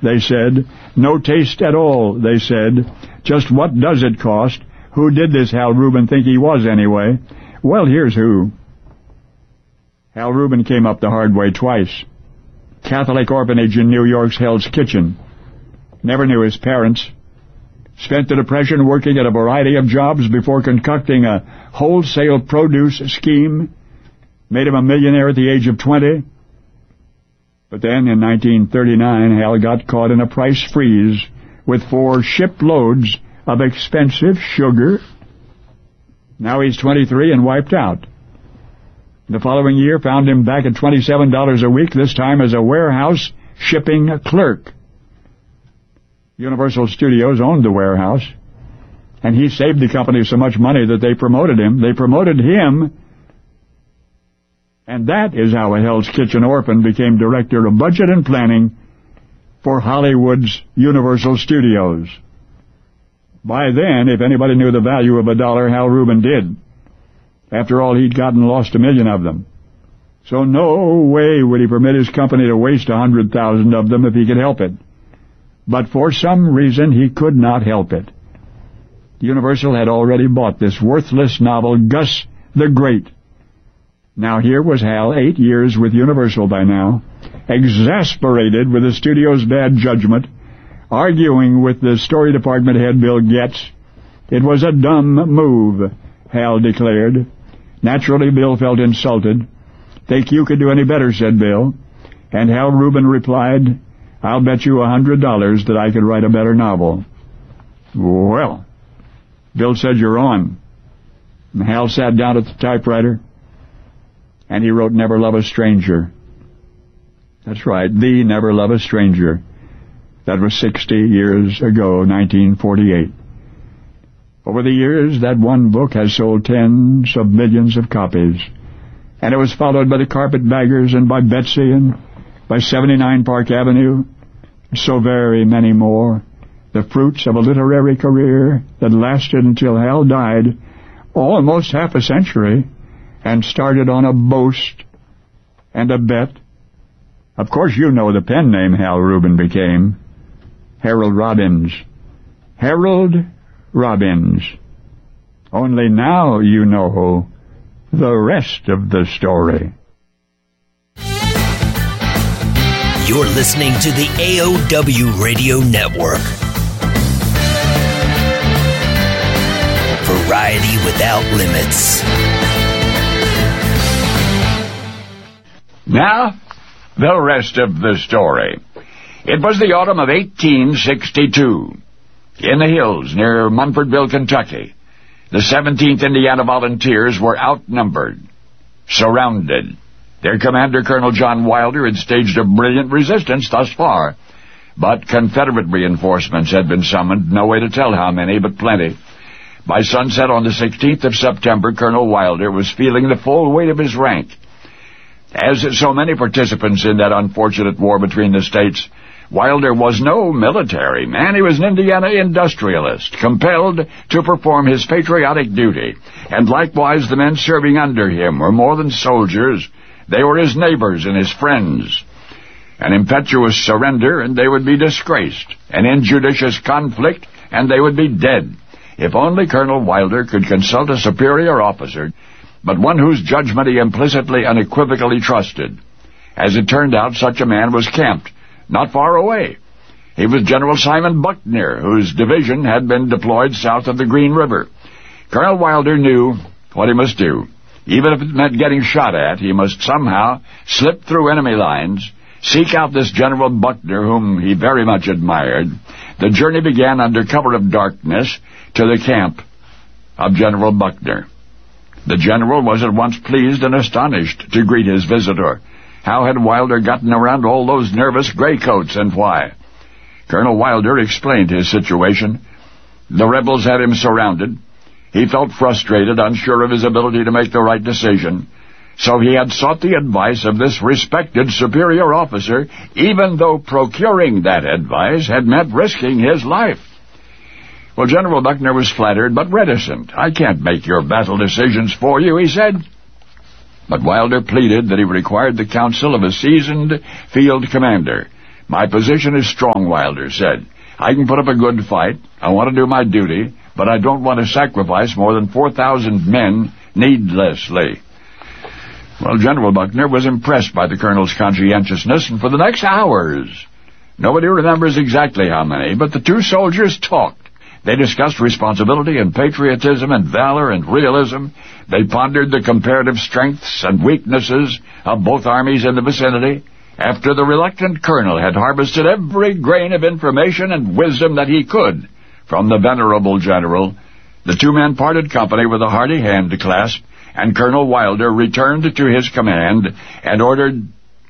they said. No taste at all, they said. Just what does it cost? Who did this Hal Rubin think he was, anyway? Well, here's who. Hal Rubin came up the hard way twice. Catholic orphanage in New York's Hell's Kitchen. Never knew his parents. Spent the Depression working at a variety of jobs before concocting a wholesale produce scheme. Made him a millionaire at the age of 20. But then, in 1939, Hal got caught in a price freeze with 4 shiploads of expensive sugar. Now he's 23 and wiped out. The following year found him back at $27 a week, this time as a warehouse shipping clerk. Universal Studios owned the warehouse, and he saved the company so much money that they promoted him. They promoted him, and that is how a Hell's Kitchen orphan became director of budget and planning for Hollywood's Universal Studios. By then, if anybody knew the value of a dollar, Hal Rubin did. After all, he'd gotten lost 1 million of them. So no way would he permit his company to waste 100,000 of them if he could help it. But for some reason, he could not help it. Universal had already bought this worthless novel, Gus the Great. Now here was Hal, 8 years with Universal by now, exasperated with the studio's bad judgment, arguing with the story department head, Bill Getz. It was a dumb move, Hal declared. Naturally, Bill felt insulted. Think you could do any better, said Bill. And Hal Rubin replied, I'll bet you $100 that I could write a better novel. Well, Bill said, you're on. And Hal sat down at the typewriter, and he wrote Never Love a Stranger. That's right, the Never Love a Stranger. That was 60 years ago, 1948. Over the years, that one book has sold tens of millions of copies. And it was followed by The Carpetbaggers and by Betsy and by 79 Park Avenue, and so very many more. The fruits of a literary career that lasted until Hal died, almost half a century, and started on a boast and a bet. Of course, you know the pen name Hal Rubin became. Harold Robbins. Harold Robbins. Only now you know the rest of the story. You're listening to the AOW Radio Network. Variety without limits. Now, the rest of the story. It was the autumn of 1862. In the hills near Munfordville, Kentucky, the 17th Indiana Volunteers were outnumbered, surrounded. Their commander, Colonel John Wilder, had staged a brilliant resistance thus far, but Confederate reinforcements had been summoned, no way to tell how many, but plenty. By sunset on the 16th of September, Colonel Wilder was feeling the full weight of his rank. As so many participants in that unfortunate war between the states, Wilder was no military man. He was an Indiana industrialist, compelled to perform his patriotic duty. And likewise, the men serving under him were more than soldiers. They were his neighbors and his friends. An impetuous surrender, and they would be disgraced. An injudicious conflict, and they would be dead. If only Colonel Wilder could consult a superior officer, but one whose judgment he implicitly, unequivocally trusted. As it turned out, such a man was camped not far away. He was General Simon Buckner, whose division had been deployed south of the Green River. Colonel Wilder knew what he must do. Even if it meant getting shot at, he must somehow slip through enemy lines, seek out this General Buckner, whom he very much admired. The journey began under cover of darkness to the camp of General Buckner. The general was at once pleased and astonished to greet his visitor. How had Wilder gotten around all those nervous graycoats, and why? Colonel Wilder explained his situation. The rebels had him surrounded. He felt frustrated, unsure of his ability to make the right decision. So he had sought the advice of this respected superior officer, even though procuring that advice had meant risking his life. Well, General Buckner was flattered, but reticent. I can't make your battle decisions for you, he said. But Wilder pleaded that he required the counsel of a seasoned field commander. My position is strong, Wilder said. I can put up a good fight. I want to do my duty, but I don't want to sacrifice more than 4,000 men needlessly. Well, General Buckner was impressed by the colonel's conscientiousness, and for the next hours, nobody remembers exactly how many, but the two soldiers talked. They discussed responsibility and patriotism and valor and realism. They pondered the comparative strengths and weaknesses of both armies in the vicinity. After the reluctant colonel had harvested every grain of information and wisdom that he could from the venerable general, the two men parted company with a hearty hand clasp, and Colonel Wilder returned to his command and ordered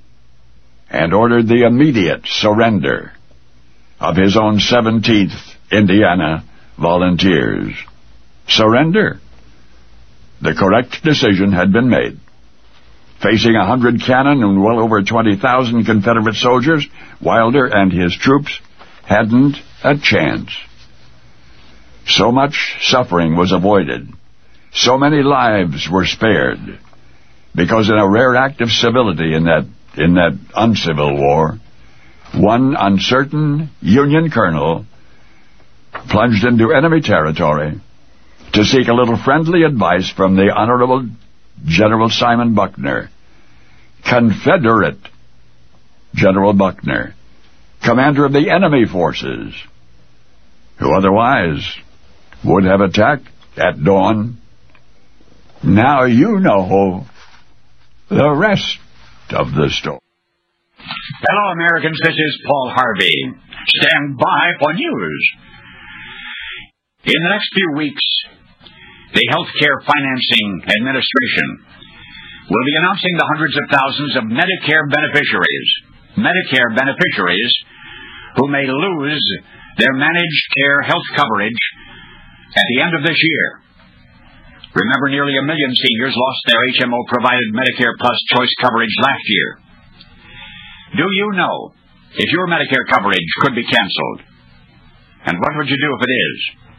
the immediate surrender of his own 17th Indiana Volunteers. Surrender. The correct decision had been made. Facing 100 cannon and well over 20,000 Confederate soldiers, Wilder and his troops hadn't a chance. So much suffering was avoided. So many lives were spared. Because in a rare act of civility in that uncivil war, one uncertain Union colonel plunged into enemy territory to seek a little friendly advice from the Honorable General Simon Buckner, Confederate General Buckner, commander of the enemy forces, who otherwise would have attacked at dawn. Now you know the rest of the story. Hello, Americans. This is Paul Harvey. Stand by for news. In the next few weeks, the Healthcare Financing Administration will be announcing the hundreds of thousands of Medicare beneficiaries who may lose their managed care health coverage at the end of this year. Remember, nearly 1 million seniors lost their HMO-provided Medicare Plus choice coverage last year. Do you know if your Medicare coverage could be canceled? And what would you do if it is?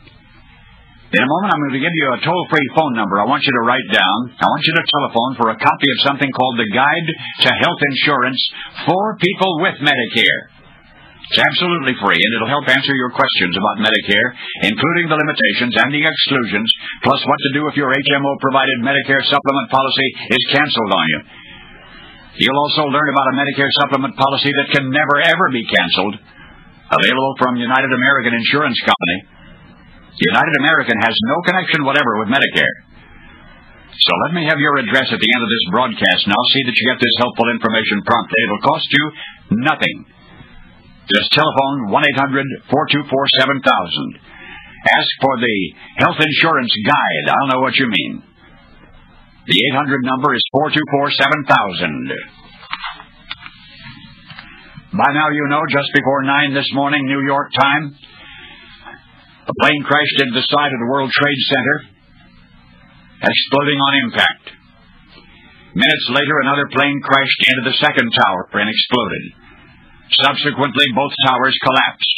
In a moment, I'm going to give you a toll-free phone number I want you to write down. I want you to telephone for a copy of something called the Guide to Health Insurance for People with Medicare. It's absolutely free, and it'll help answer your questions about Medicare, including the limitations and the exclusions, plus what to do if your HMO-provided Medicare supplement policy is canceled on you. You'll also learn about a Medicare supplement policy that can never, ever be canceled, available from United American Insurance Company. United American has no connection whatever with Medicare. So let me have your address at the end of this broadcast, and I'll see that you get this helpful information promptly. It'll cost you nothing. Just telephone 1-800-424-7000. Ask for the Health Insurance Guide. I'll know what you mean. The 800 number is 424-7000. By now you know, just before 9 this morning, New York time, a plane crashed into the side of the World Trade Center, exploding on impact. Minutes later, another plane crashed into the second tower and exploded. Subsequently, both towers collapsed.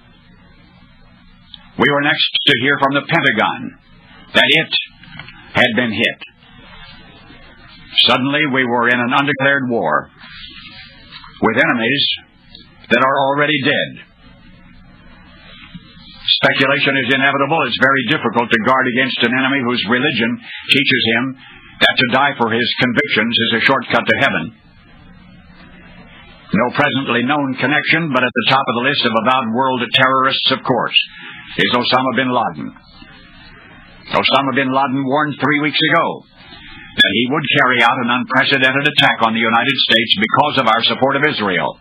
We were next to hear from the Pentagon that it had been hit. Suddenly, we were in an undeclared war with enemies that are already dead. Speculation is inevitable. It's very difficult to guard against an enemy whose religion teaches him that to die for his convictions is a shortcut to heaven. No presently known connection, but at the top of the list of avowed world terrorists, of course, is Osama bin Laden. Osama bin Laden warned 3 weeks ago that he would carry out an unprecedented attack on the United States because of our support of Israel.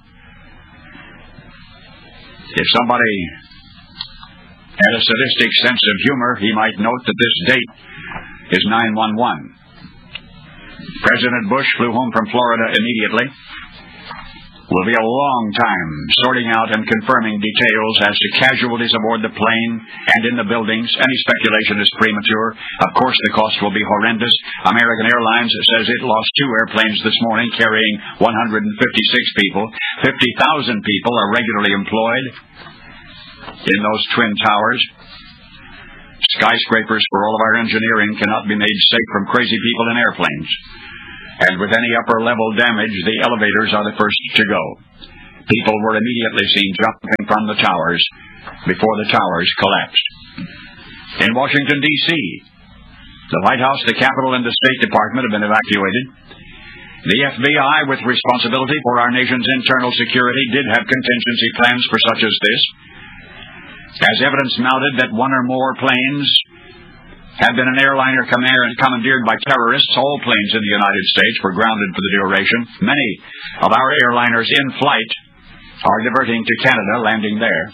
If somebody had a sadistic sense of humor, he might note that this date is 9/11. President Bush flew home from Florida immediately. Will be a long time sorting out and confirming details as to casualties aboard the plane and in the buildings. Any speculation is premature. Of course, the cost will be horrendous. American Airlines says it lost 2 airplanes this morning carrying 156 people. 50,000 people are regularly employed in those twin towers. Skyscrapers for all of our engineering cannot be made safe from crazy people in airplanes. And with any upper-level damage, the elevators are the first to go. People were immediately seen jumping from the towers before the towers collapsed. In Washington, D.C., the White House, the Capitol, and the State Department have been evacuated. The FBI, with responsibility for our nation's internal security, did have contingency plans for such as this. As evidence mounted that one or more planes had been an airliner commandeered by terrorists, all planes in the United States were grounded for the duration. Many of our airliners in flight are diverting to Canada, landing there.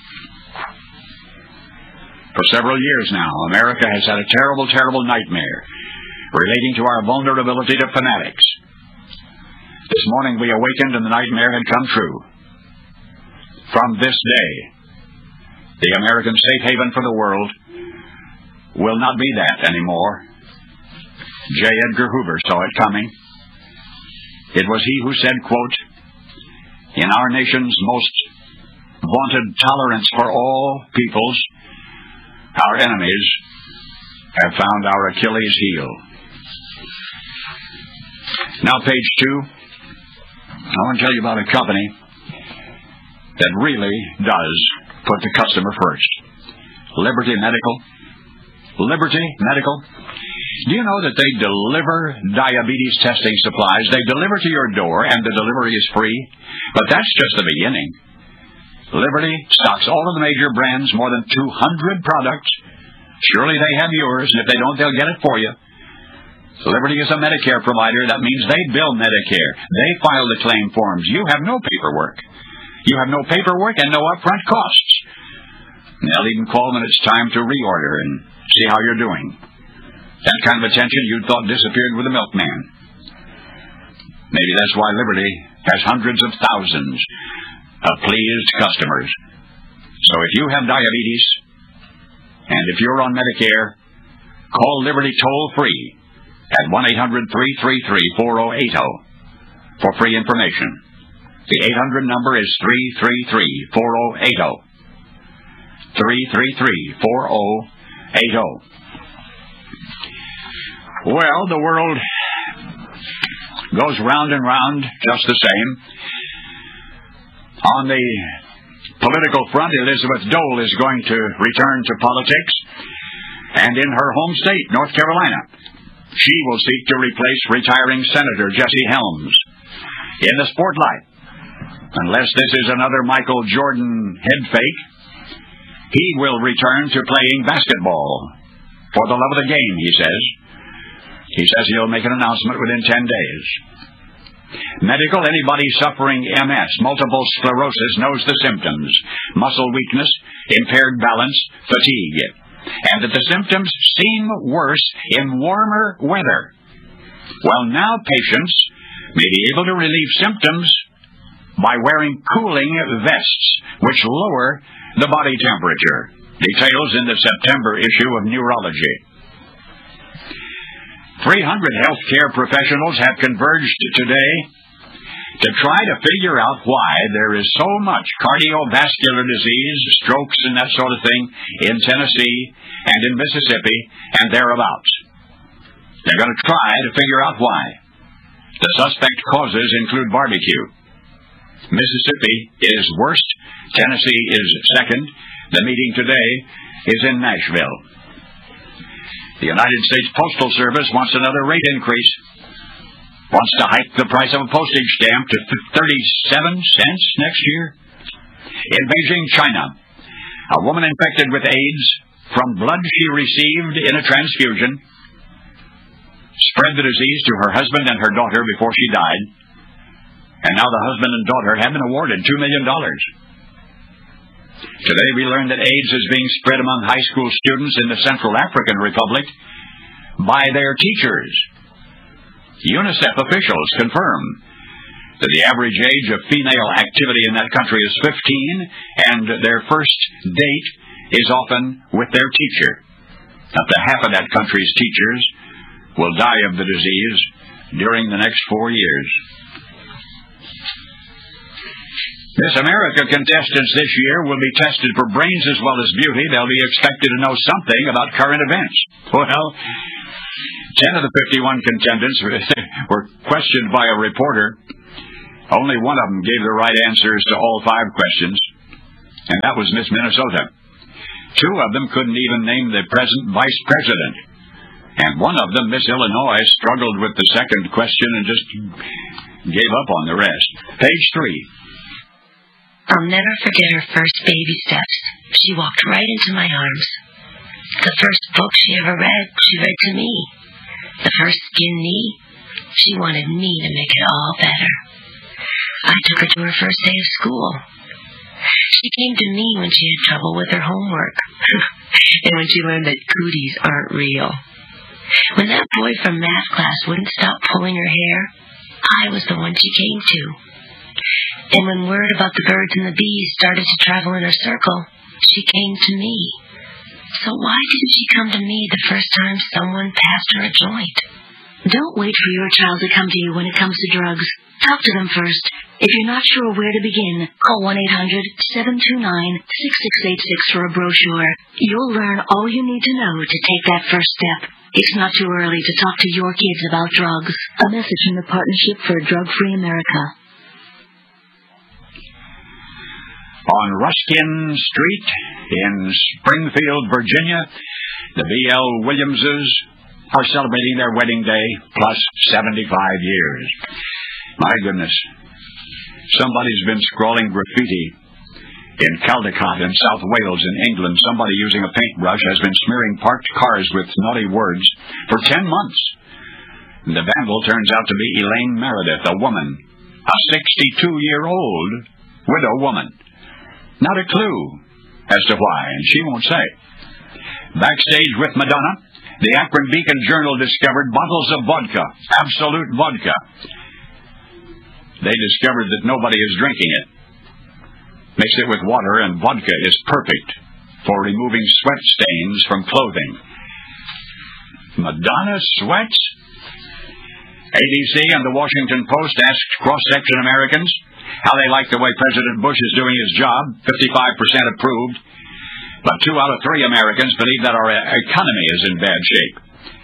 For several years now, America has had a terrible, terrible nightmare relating to our vulnerability to fanatics. This morning we awakened and the nightmare had come true. From this day, the American safe haven for the world will not be that anymore. J. Edgar Hoover saw it coming. It was he who said, quote, "In our nation's most vaunted tolerance for all peoples, our enemies have found our Achilles heel." Now, page 2. I want to tell you about a company that really does put the customer first. Liberty Medical. Liberty Medical. Do you know that they deliver diabetes testing supplies? They deliver to your door, and the delivery is free. But that's just the beginning. Liberty stocks all of the major brands, more than 200 products. Surely they have yours, and if they don't, they'll get it for you. Liberty is a Medicare provider. That means they bill Medicare. They file the claim forms. You have no paperwork. You have no paperwork and no upfront costs. And they'll even call when it's time to reorder and see how you're doing. That kind of attention you'd thought disappeared with the milkman. Maybe that's why Liberty has hundreds of thousands of pleased customers. So if you have diabetes, and if you're on Medicare, call Liberty toll-free at 1-800-333-4080 for free information. The 800 number is 333-4080. 333-4080. Well, the world goes round and round just the same. On the political front, Elizabeth Dole is going to return to politics, and in her home state, North Carolina, she will seek to replace retiring Senator Jesse Helms. In the spotlight, unless this is another Michael Jordan head fake, he will return to playing basketball for the love of the game, he says. He says he'll make an announcement within 10 days. Medical, anybody suffering MS, multiple sclerosis, knows the symptoms: muscle weakness, impaired balance, fatigue, and that the symptoms seem worse in warmer weather. Well, now patients may be able to relieve symptoms by wearing cooling vests, which lower the body temperature. Details in the September issue of Neurology. 300 healthcare professionals have converged today to try to figure out why there is so much cardiovascular disease, strokes, and that sort of thing in Tennessee and in Mississippi and thereabouts. They're going to try to figure out why. The suspect causes include barbecue. Mississippi is worst. Tennessee is second. The meeting today is in Nashville. The United States Postal Service wants another rate increase. Wants to hike the price of a postage stamp to 37 cents next year. In Beijing, China, a woman infected with AIDS from blood she received in a transfusion spread the disease to her husband and her daughter before she died. And now the husband and daughter have been awarded $2 million. Today we learned that AIDS is being spread among high school students in the Central African Republic by their teachers. UNICEF officials confirm that the average age of female activity in that country is 15, and their first date is often with their teacher. Up to half of that country's teachers will die of the disease during the next 4 years. Miss America contestants this year will be tested for brains as well as beauty. They'll be expected to know something about current events. Well, 10 of the 51 contendants were questioned by a reporter Only one of them gave the right answers to all 5 questions, and that was Miss Minnesota. 2 of them couldn't even name the present vice president. And one of them, Miss Illinois, struggled with the second question and just gave up on the rest. Page 3. I'll never forget her first baby steps. She walked right into my arms. The first book she ever read, she read to me. The first skinned knee, she wanted me to make it all better. I took her to her first day of school. She came to me when she had trouble with her homework, and when she learned that cooties aren't real. When that boy from math class wouldn't stop pulling her hair, I was the one she came to. And when word about the birds and the bees started to travel in her circle, she came to me. So why didn't she come to me the first time someone passed her a joint? Don't wait for your child to come to you when it comes to drugs. Talk to them first. If you're not sure where to begin, call 1-800-729-6686 for a brochure. You'll learn all you need to know to take that first step. It's not too early to talk to your kids about drugs. A message from the Partnership for a Drug-Free America. On Ruskin Street in Springfield, Virginia, the B.L. Williamses are celebrating their wedding day plus 75 years. My goodness. Somebody's been scrawling graffiti in Caldecott in South Wales in England. Somebody using a paintbrush has been smearing parked cars with naughty words for 10 months. The vandal turns out to be Elaine Meredith, a woman, a 62-year-old widow woman. Not a clue as to why, and she won't say. Backstage with Madonna, the Akron Beacon Journal discovered bottles of vodka, Absolute vodka. They discovered that nobody is drinking it. Mix it with water, and vodka is perfect for removing sweat stains from clothing. Madonna sweats? ABC and the Washington Post asked cross-section Americans how they like the way President Bush is doing his job. 55% approved. But 2 out of 3 Americans believe that our economy is in bad shape.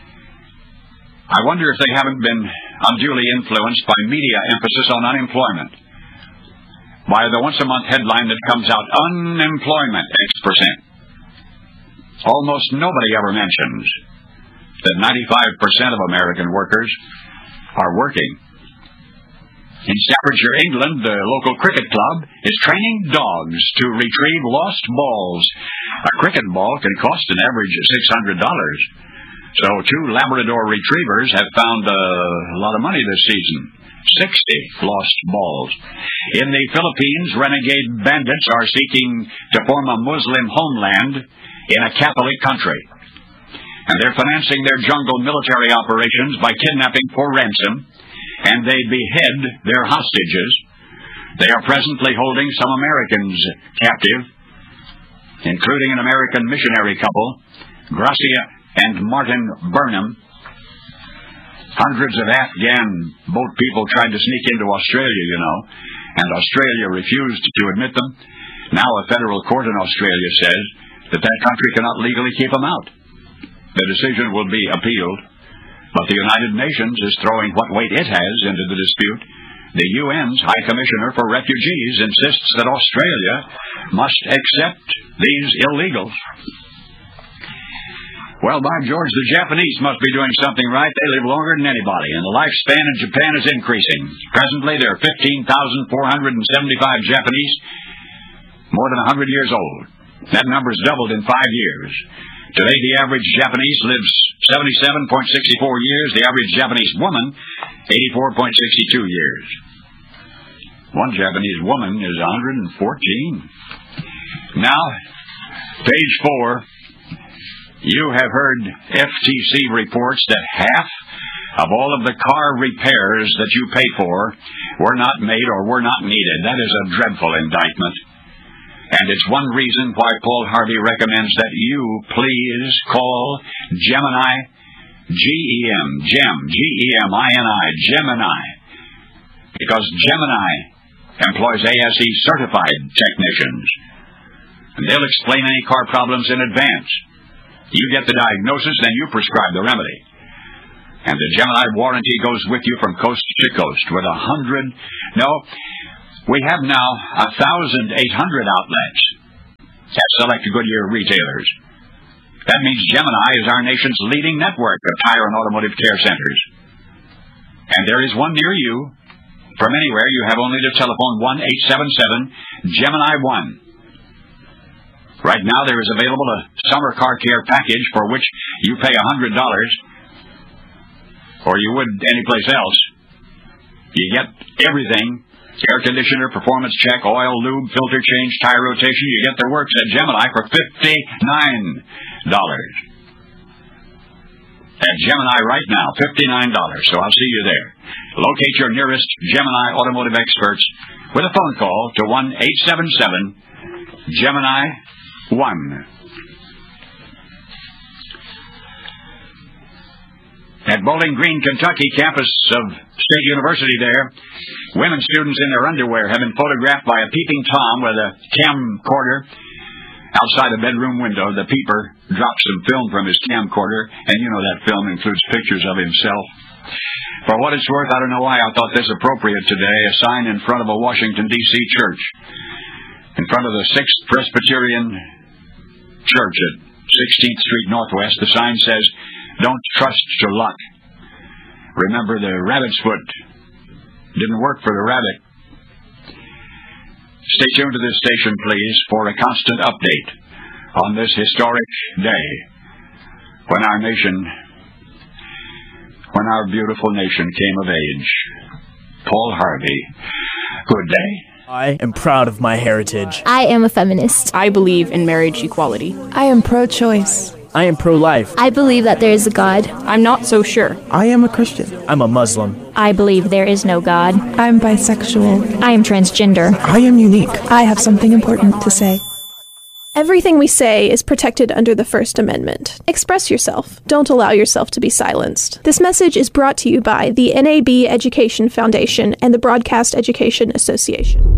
I wonder if they haven't been unduly influenced by media emphasis on unemployment. By the once-a-month headline that comes out, unemployment X%. Almost nobody ever mentions that 95% of American workers are working. In Staffordshire, England, the local cricket club is training dogs to retrieve lost balls. A cricket ball can cost an average of $600. So 2 Labrador retrievers have found a lot of money this season. 60 lost balls. In the Philippines, renegade bandits are seeking to form a Muslim homeland in a Catholic country. And they're financing their jungle military operations by kidnapping for ransom, and they behead their hostages. They are presently holding some Americans captive, including an American missionary couple, Gracia and Martin Burnham. Hundreds of Afghan boat people tried to sneak into Australia, and Australia refused to admit them. Now a federal court in Australia says that that country cannot legally keep them out. The decision will be appealed, but the United Nations is throwing what weight it has into the dispute. The UN's High Commissioner for Refugees insists that Australia must accept these illegals. Well, by George, the Japanese must be doing something right. They live longer than anybody, and the lifespan in Japan is increasing. Presently, there are 15,475 Japanese more than 100 years old. That number's doubled in 5 years. Today, the average Japanese lives 77.64 years. The average Japanese woman, 84.62 years. One Japanese woman is 114. Now, page 4. You have heard FTC reports that half of all of the car repairs that you pay for were not made or were not needed. That is a dreadful indictment. And it's one reason why Paul Harvey recommends that you please call Gemini, G-E-M, G-E-M-I-N-I, Gemini. Because Gemini employs ASE certified technicians. And they'll explain any car problems in advance. You get the diagnosis, then you prescribe the remedy. And the Gemini warranty goes with you from coast to coast with we have now 1,800 outlets at select Goodyear retailers. That means Gemini is our nation's leading network of tire and automotive care centers. And there is one near you. From anywhere, you have only to telephone 1-877-GEMINI-1. Right now, there is available a summer car care package for which you pay $100, or you would anyplace else. You get everything: air conditioner, performance check, oil, lube, filter change, tire rotation. You get the works at Gemini for $59. At Gemini right now, $59. So I'll see you there. Locate your nearest Gemini automotive experts with a phone call to 1-877-GEMINI-1. At Bowling Green, Kentucky, campus of State University there, women students in their underwear have been photographed by a peeping Tom with a camcorder outside a bedroom window. The peeper drops some film from his camcorder, and you know that film includes pictures of himself. For what it's worth, I don't know why I thought this appropriate today. A sign in front of a Washington, D.C. church, in front of the 6th Presbyterian Church at 16th Street Northwest, the sign says, "Don't trust your luck. Remember, the rabbit's foot didn't work for the rabbit." Stay tuned to this station, please, for a constant update on this historic day when our beautiful nation came of age. Paul Harvey, good day. I am proud of my heritage. I am a feminist. I believe in marriage equality. I am pro-choice. I am pro-life. I believe that there is a God. I'm not so sure. I am a Christian. I'm a Muslim. I believe there is no God. I'm bisexual. I am transgender. I am unique. I have something important to say. Everything we say is protected under the First Amendment. Express yourself. Don't allow yourself to be silenced. This message is brought to you by the NAB Education Foundation and the Broadcast Education Association.